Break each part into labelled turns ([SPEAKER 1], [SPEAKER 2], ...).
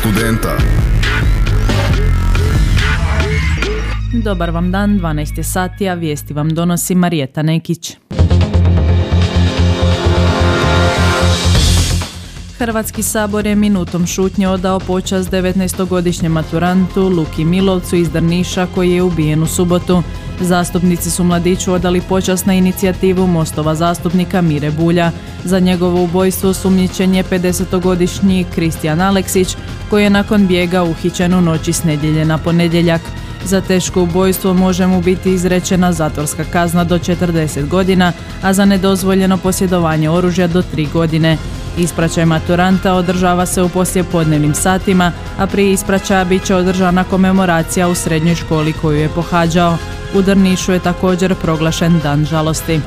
[SPEAKER 1] studenta.
[SPEAKER 2] Dobar vam dan, 12 je sati, a vijesti vam donosi Marijeta Nekić. Hrvatski sabor je minutom šutnje odao počast 19-godišnjem maturantu Luki Milovcu iz Drniša koji je ubijen u subotu. Zastupnici su mladiću odali počast na inicijativu Mostova zastupnika Mire Bulja. Za njegovo ubojstvo osumnjičen je 50-godišnji Kristijan Aleksić koji je nakon bijega uhićen u noći s nedjelje na ponedjeljak. Za teško ubojstvo može mu biti izrečena zatvorska kazna do 40 godina, a za nedozvoljeno posjedovanje oružja do 3 godine. Ispraćaj maturanta održava se u poslijepodnevnim satima, a prije ispraćaja bit će održana komemoracija u srednjoj školi koju je pohađao. U Drnišu je također proglašen dan žalosti.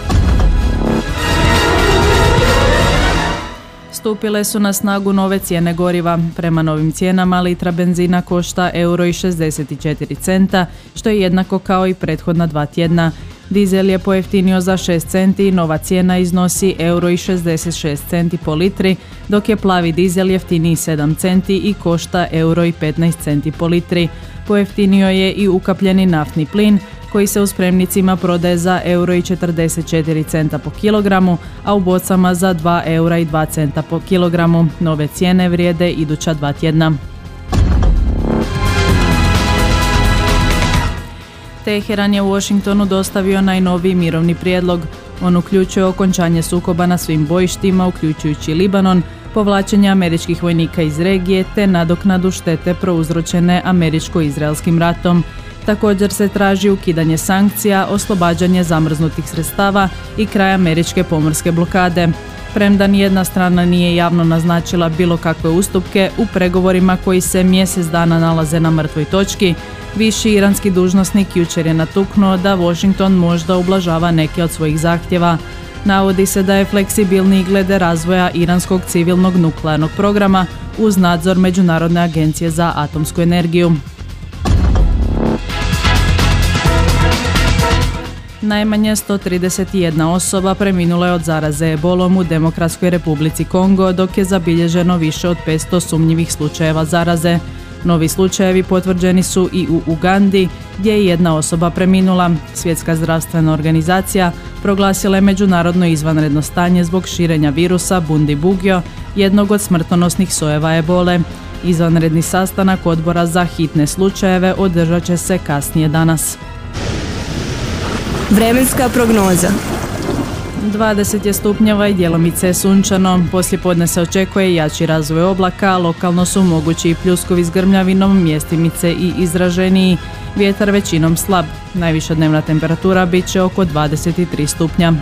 [SPEAKER 2] Stupile su na snagu nove cijene goriva. Prema novim cijenama litra benzina košta €1,64, što je jednako kao i prethodna 2 tjedna. Dizel je pojeftinio za 6 centi i nova cijena iznosi €1,66 po litri, dok je plavi dizel jeftiniji 7 centi i košta €1,15 po litri. Pojeftinio je i ukapljeni naftni plin, koji se u spremnicima prodaje za €1,44 po kilogramu, a u bocama za €2,02 po kilogramu. Nove cijene vrijede iduća 2 tjedna. Teheran je u Washingtonu dostavio najnoviji mirovni prijedlog. On uključuje okončanje sukoba na svim bojištima, uključujući Libanon, povlačenje američkih vojnika iz regije te nadoknadu štete prouzročene američko-izraelskim ratom. Također se traži ukidanje sankcija, oslobađanje zamrznutih sredstava i kraj američke pomorske blokade. Premda nijedna strana nije javno naznačila bilo kakve ustupke u pregovorima koji se mjesec dana nalaze na mrtvoj točki, viši iranski dužnosnik jučer je natuknuo da Washington možda ublažava neke od svojih zahtjeva. Navodi se da je fleksibilniji glede razvoja iranskog civilnog nuklearnog programa uz nadzor Međunarodne agencije za atomsku energiju. Najmanje 131 osoba preminula je od zaraze ebolom u Demokratskoj Republici Kongo, dok je zabilježeno više od 500 sumnjivih slučajeva zaraze. Novi slučajevi potvrđeni su i u Ugandi, gdje je jedna osoba preminula. Svjetska zdravstvena organizacija proglasila je međunarodno izvanredno stanje zbog širenja virusa Bundibugyo, jednog od smrtonosnih sojeva ebole. Izvanredni sastanak odbora za hitne slučajeve održat će se kasnije danas.
[SPEAKER 3] Vremenska prognoza.
[SPEAKER 2] 20 je stupnjeva i djelomice je sunčano. Poslijepodne se očekuje jači razvoj oblaka, lokalno su mogući i pljuskovi s grmljavinom, mjestimice i izraženiji. Vjetar većinom slab. Najviša dnevna temperatura bit će oko 23 stupnja.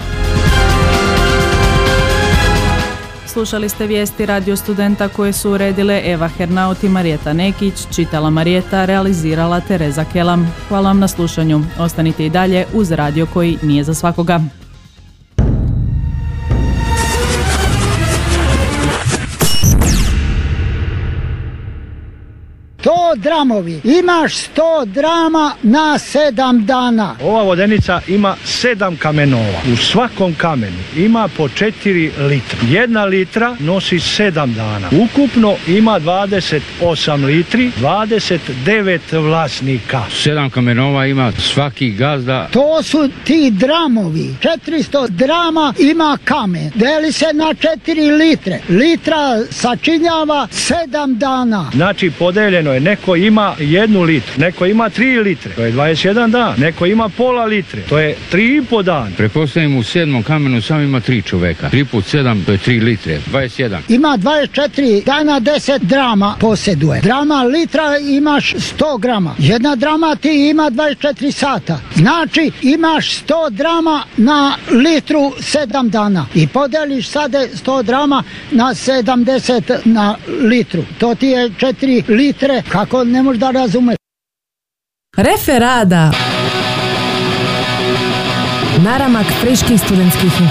[SPEAKER 2] Slušali ste vijesti Radio Studenta koje su uredile Eva Hernaut i Marijeta Nekić, čitala Marijeta, realizirala Tereza Kelam. Hvala vam na slušanju. Ostanite i dalje uz radio koji nije za svakoga.
[SPEAKER 4] Dramovi. Imaš 100 drama na 7 dana.
[SPEAKER 5] Ova vodenica ima 7 kamenova. U svakom kamenu ima po 4 litra. 1 litra nosi 7 dana. Ukupno ima 28 litri, 29 vlasnika.
[SPEAKER 6] 7 kamenova ima svaki gazda.
[SPEAKER 4] To su ti dramovi. 400 drama ima kamen. Deli se na 4 litre. Litra sačinjava 7 dana.
[SPEAKER 5] Znači podeljeno je, neko ima 1 litru, neko ima 3 litre, to je 21 dan, neko ima pola litre, to je 3,5 dan.
[SPEAKER 6] Pretpostavljam u 7. kamenu samo ima 3 čoveka. 3 puta 7, to je 3 litre, 21.
[SPEAKER 4] Ima 24 dana 10 drama posjeduje. Drama litra imaš 100 grama. 1 drama ti ima 24 sata. Znači imaš 100 drama na litru 7 dana. I podeliš sada 100 drama na 70 na litru. To ti je 4 litre. Kako ne možeš da razumeš?
[SPEAKER 3] Referada. Naramak friških studentskih